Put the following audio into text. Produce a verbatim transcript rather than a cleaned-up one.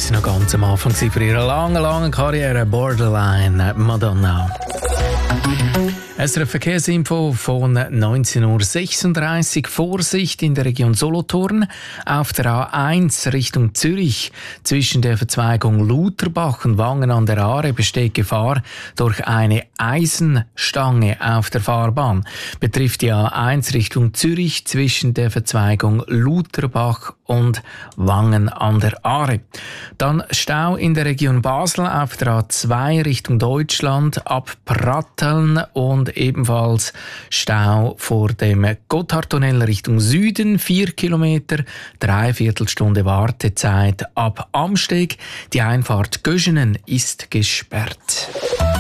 ist noch ganz am Anfang für ihre lange, lange Karriere. Borderline, Madonna. Es ist eine Verkehrsinfo von neunzehn Uhr sechsunddreißig. Vorsicht in der Region Solothurn auf der A eins Richtung Zürich. Zwischen der Verzweigung Lutherbach und Wangen an der Aare besteht Gefahr durch eine Eisenstange auf der Fahrbahn. Betrifft die A eins Richtung Zürich zwischen der Verzweigung Lutherbach und Wangen an der Aare. Dann Stau in der Region Basel auf der A zwei Richtung Deutschland ab Pratteln und ebenfalls Stau vor dem Gotthardtunnel Richtung Süden, vier Kilometer, Dreiviertelstunde Wartezeit ab Amsteg. Die Einfahrt Göschenen ist gesperrt.